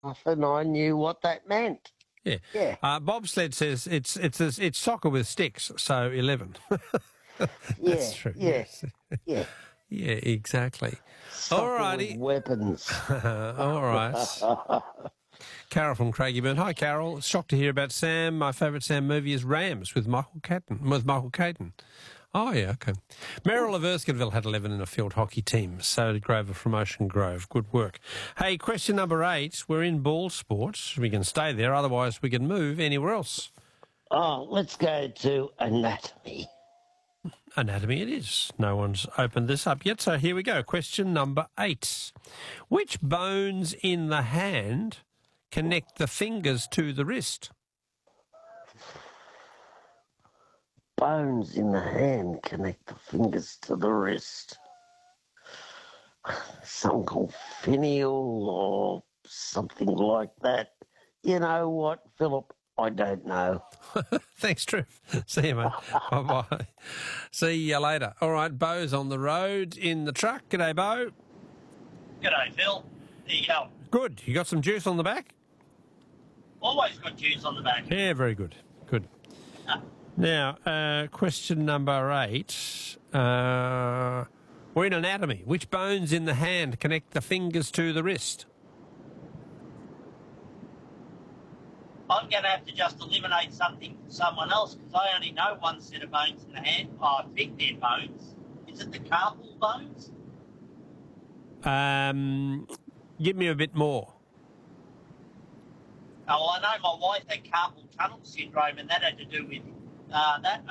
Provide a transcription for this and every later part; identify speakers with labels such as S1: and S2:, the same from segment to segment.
S1: and I knew what that meant.
S2: Yeah.
S1: Yeah.
S2: Bobsled says it's soccer with sticks, so 11. That's true.
S1: Yeah.
S2: Yes.
S1: Yeah.
S2: Yeah, exactly. All
S1: Soccer
S2: righty.
S1: with weapons.
S2: All right. Carol from Craigieburn. Hi, Carol. Shocked to hear about Sam. My favourite Sam movie is Rams with Michael Caton. Oh, yeah, okay. Merrill of Erskineville had 11 in a field hockey team. So did Grover from Ocean Grove. Good work. Hey, question number 8. We're in ball sports. We can stay there. Otherwise, we can move anywhere else.
S1: Oh, let's go to anatomy.
S2: Anatomy it is. No one's opened this up yet. So here we go. Question number 8. Which bones in the hand connect the fingers to the wrist?
S1: Bones in the hand connect the fingers to the wrist. Some called finial or something like that. You know what, Philip? I don't know.
S2: Thanks, Trev. See you, mate. Bye-bye. See you later. All right, Bo's on the road in the truck. G'day, Bo.
S3: G'day, Phil. There you go.
S2: Good. You got some juice on the back?
S3: Always got juice on the back.
S2: Yeah, very good. Good. Now, question number 8. We're in anatomy. Which bones in the hand connect the fingers to the wrist?
S3: I'm going to have to just eliminate someone else because I only know one set of bones in the hand. Oh, I think they're bones. Is it the carpal bones?
S2: Give me a bit more.
S3: Oh, well, I know my wife had carpal tunnel syndrome and that had to do with that.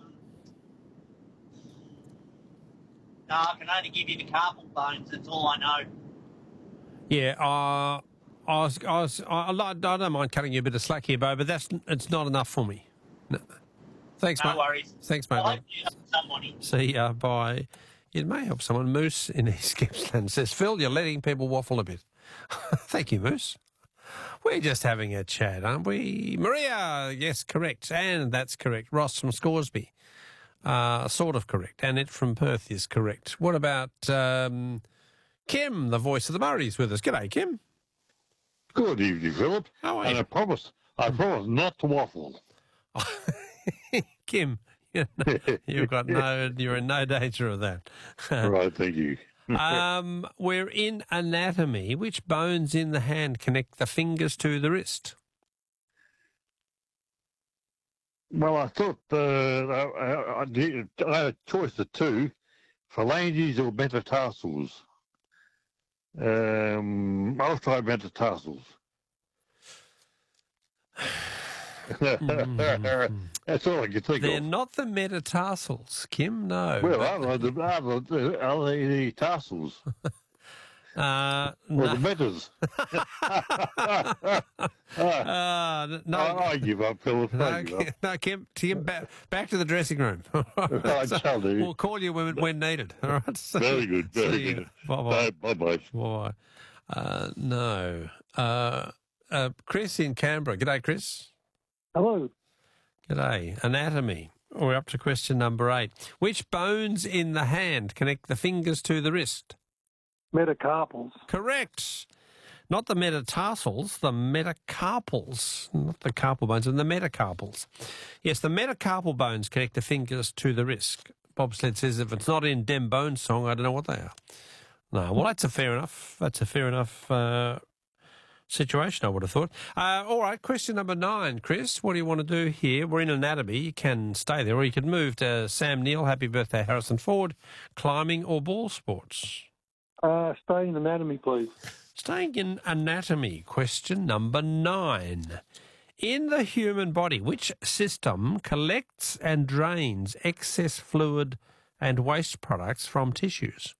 S3: No, I can only give you the carpal bones. That's all I know.
S2: Yeah, I don't mind cutting you a bit of slack here, Bo, but it's not enough for me. No. Thanks, mate.
S3: No worries.
S2: Thanks, mate.
S3: I hope you help somebody.
S2: See ya. Bye. It may help someone. Moose in East Gippsland says, Phil, you're letting people waffle a bit. Thank you, Moose. We're just having a chat, aren't we? Maria, yes, correct. And that's correct. Ross from Scoresby, sort of correct. Annette from Perth is correct. What about Kim, the voice of the Murrays, with us? G'day, Kim.
S4: Good evening, Philip.
S2: How are
S4: and
S2: you?
S4: I promise not to waffle.
S2: Kim, you're in no danger of that.
S4: Right, thank you.
S2: We're in anatomy. Which bones in the hand connect the fingers to the wrist?
S4: Well, I thought I had a choice of 2, phalanges or metatarsals. I'll try metatarsals. That's all I can think
S2: They're
S4: of.
S2: not the metatarsals, Kim, no.
S4: Well, are they the tarsals? Or
S2: No.
S4: the metas?
S2: No.
S4: I give up, Philip. I give up.
S2: No, Kim, back to the dressing room.
S4: I shall do.
S2: We'll call you when needed. All right.
S4: Very good, very good.
S2: Bye-bye.
S4: Bye-bye.
S2: Bye-bye. No. Chris in Canberra. G'day, Chris.
S5: Hello.
S2: G'day. Anatomy. We're up to question number 8. Which bones in the hand connect the fingers to the wrist?
S5: Metacarpals.
S2: Correct. Not the metatarsals, the metacarpals. Not the carpal bones, and the metacarpals. Yes, the metacarpal bones connect the fingers to the wrist. Bobsled says if it's not in Dem Bones song, I don't know what they are. No, well, that's a fair enough situation, I would have thought. All right, question number 9, Chris. What do you want to do here? We're in anatomy. You can stay there, or you can move to Sam Neill. Happy birthday, Harrison Ford. Climbing or ball sports?
S5: Stay in anatomy, please.
S2: Staying in anatomy, question number 9. In the human body, which system collects and drains excess fluid and waste products from tissues?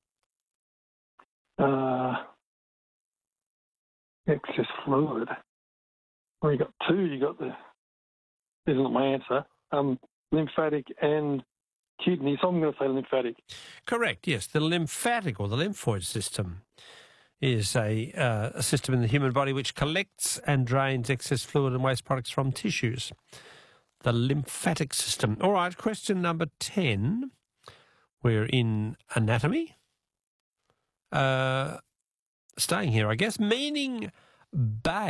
S5: Excess fluid. Well, you got 2. You got isn't my answer. Lymphatic and kidney. So I'm going to say lymphatic.
S2: Correct, yes. The lymphatic or the lymphoid system is a system in the human body which collects and drains excess fluid and waste products from tissues. The lymphatic system. All right, question number 10. We're in anatomy. Staying here, I guess. Meaning Bay.